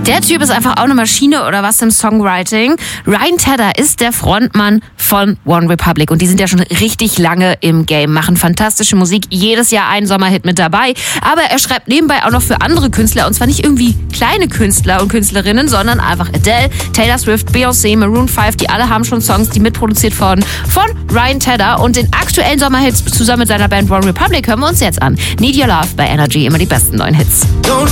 Der Typ ist einfach auch eine Maschine oder was im Songwriting. Ryan Tedder ist der Frontmann von OneRepublic und die sind ja schon richtig lange im Game, machen fantastische Musik, jedes Jahr einen Sommerhit mit dabei. Aber er schreibt nebenbei auch noch für andere Künstler und zwar nicht irgendwie kleine Künstler und Künstlerinnen, sondern einfach Adele, Taylor Swift, Beyoncé, Maroon 5, die alle haben schon Songs, die mitproduziert wurden von Ryan Tedder und den aktuellen Sommerhits zusammen mit seiner Band OneRepublic hören wir uns jetzt an. Need Your Love bei Energy, immer die besten neuen Hits. Don't